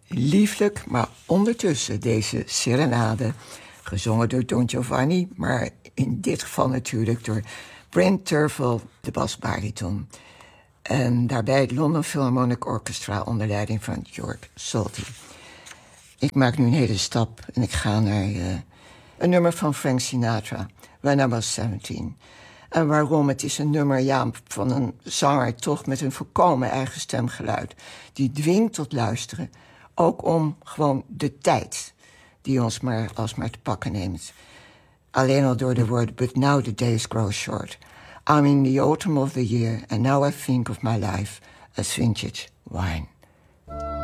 Lieflijk, maar ondertussen deze serenade, gezongen door Don Giovanni, maar in dit geval natuurlijk door Brent Terfel, de basbariton. En daarbij het London Philharmonic Orchestra onder leiding van George Solti. Ik maak nu een hele stap en ik ga naar een nummer van Frank Sinatra, When I Was 17. En waarom? Het is een nummer van een zanger toch met een volkomen eigen stemgeluid. Die dwingt tot luisteren. Ook om gewoon de tijd die ons alsmaar te pakken neemt. Alleen al door de woorden, but now the days grow short. I'm in the autumn of the year and now I think of my life as vintage wine.